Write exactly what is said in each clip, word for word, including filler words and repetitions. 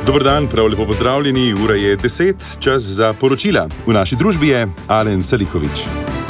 Dober dan, prav lepo pozdravljeni. Ura je deset, čas za poročila. V naši družbi je Alen Salihovič.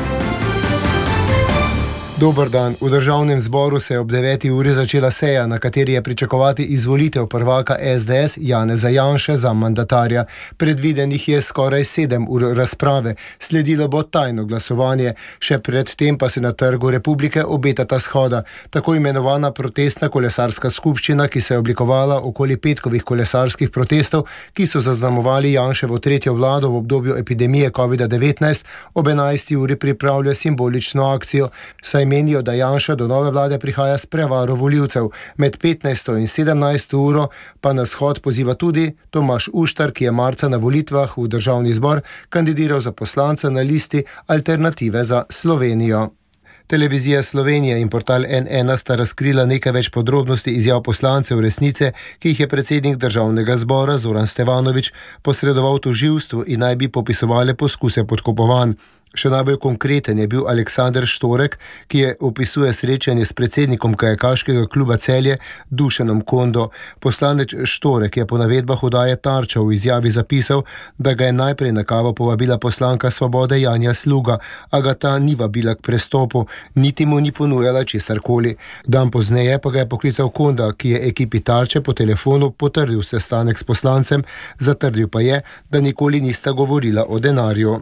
Dober dan. V državnem zboru se je ob deveti uri začela seja, na kateri je pričakovati izvolitev prvaka es de es Janeza Janše za mandatarja. Predvidenih je skoraj sedem ur razprave. Sledilo bo tajno glasovanje. Še pred tem pa se na Trgu Republike obetata shoda. Tako imenovana protestna kolesarska skupščina, ki se je oblikovala okoli petkovih kolesarskih protestov, ki so zaznamovali Janševo tretjo vlado v obdobju epidemije kovida devetnajst, ob enajsti uri pripravlja simbolično akcijo, saj menijo, da Janša do nove vlade prihaja s prevaro volivcev. Med petnajsto in sedemnajsto uro pa na shod poziva tudi Tomaž Uštar, ki je marca na volitvah v državni zbor kandidiral za poslanca na listi Alternative za Slovenijo. Televizija Slovenije in portal en ena sta razkrila nekaj več podrobnosti izjav poslancev Resnice, ki jih je predsednik državnega zbora Zoran Stevanović posredoval tožilstvu in naj bi popisovali poskuse podkupovanj. Še najbolj konkreten je bil Aleksander Štorek, ki je opisuje srečanje s predsednikom kajakaškega kluba Celje Dušanom Kondo. Poslanec Štorek je po navedbah oddaje Tarča v izjavi zapisal, da ga je najprej na kavo povabila poslanka Svobode Janja Sluga, a ga ta ni vabila k prestopu, niti mu ni ponujala česarkoli. Dan pozneje pa ga je poklical Konda, ki je ekipi Tarče po telefonu potrdil sestanek s poslancem, zatrdil pa je, da nikoli nista govorila o denarju.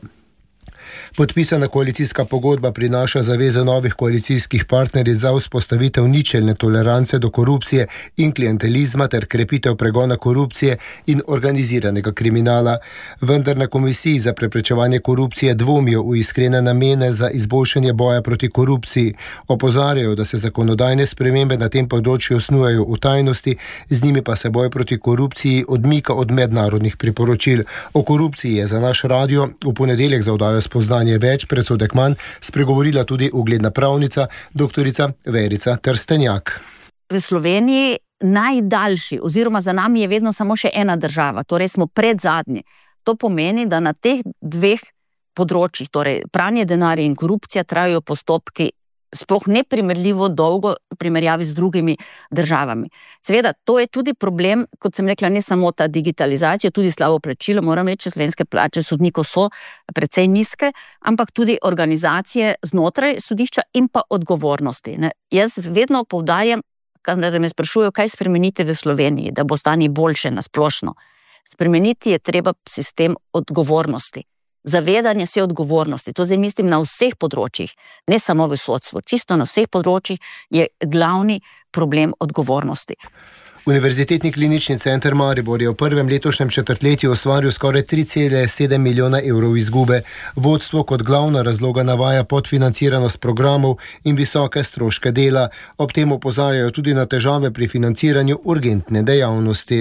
Podpisana koalicijska pogodba prinaša zaveze novih koalicijskih partneric za vzpostavitev ničelne tolerance do korupcije in klientelizma ter krepitev pregona korupcije in organiziranega kriminala. Vendar na Komisiji za preprečevanje korupcije dvomijo v iskrene namene za izboljšanje boja proti korupciji. Opozarjajo, da se zakonodajne spremembe na tem področju osnujejo v tajnosti, z njimi pa se boj proti korupciji odmika od mednarodnih priporočil. O korupciji je za naš radio v ponedeljek za oddajo Spoznanje več, predsodek manj, spregovorila tudi ugledna pravnica, doktorica Verica Trstenjak. V Sloveniji najdaljši, oziroma za nami je vedno samo še ena država, torej smo predzadnji. To pomeni, da na teh dveh področjih, torej pranje denarja in korupcija, trajajo postopki sploh neprimerljivo dolgo v primerjavi z drugimi državami. Seveda, to je tudi problem, kot sem rekla, ne samo ta digitalizacija, tudi slabo plačilo, moram reči, slovenske plače sodnikov so precej nizke, ampak tudi organizacije znotraj sodišča in pa odgovornosti. Ne? Jaz vedno poudarjam, kadar me sprašujejo, kaj spremeniti v Sloveniji, da bo stanje boljše na splošno. Spremeniti je treba sistem odgovornosti. Zavedanje se odgovornosti, to zdaj mislim na vseh področjih, ne samo v sodstvu, čisto na vseh področjih je glavni problem odgovornosti. Univerzitetni klinični center Maribor je v prvem letošnjem četrtletju ustvaril skoraj tri cele sedem milijona evrov izgube. Vodstvo kot glavna razloga navaja podfinanciranost programov in visoke stroške dela. Ob tem opozarjajo tudi na težave pri financiranju urgentne dejavnosti.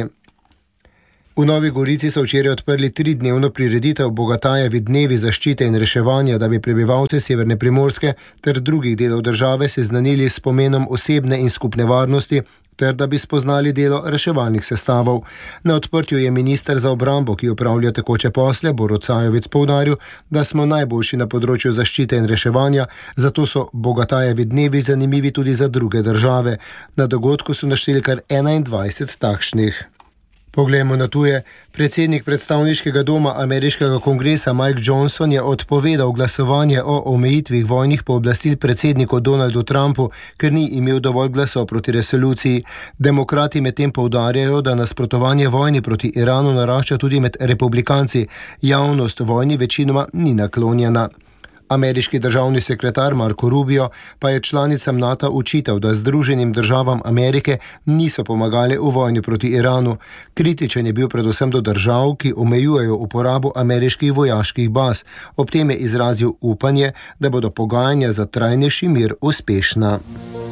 V Novi Gorici so včeraj odprli tridnevno prireditev Bogatajevi dnevi zaščite in reševanja, da bi prebivalce Severne Primorske ter drugih delov države seznanili s pomenom osebne in skupne varnosti ter da bi spoznali delo reševalnih sestavov. Na odprtju je minister za obrambo, ki upravlja tekoče posle, Borut Sajovic, poudaril, da smo najboljši na področju zaščite in reševanja, zato so Bogatajevi dnevi zanimivi tudi za druge države. Na dogodku so našteli kar enaindvajset takšnih. Poglejmo na tuje. Predsednik predstavniškega doma ameriškega kongresa Mike Johnson je odpovedal glasovanje o omejitvi vojnih pooblastil predsedniku Donaldu Trumpu, ker ni imel dovolj glasov proti resoluciji. Demokrati medtem poudarjajo, da nasprotovanje vojni proti Iranu narašča tudi med republikanci. Javnost vojni večinoma ni naklonjena. Ameriški državni sekretar Marco Rubio pa je članicam NATO očital, da Združenim državam Amerike niso pomagali v vojni proti Iranu. Kritičen je bil predvsem do držav, ki omejujejo uporabo ameriških vojaških baz. Ob tem je izrazil upanje, da bodo pogajanja za trajnejši mir uspešna.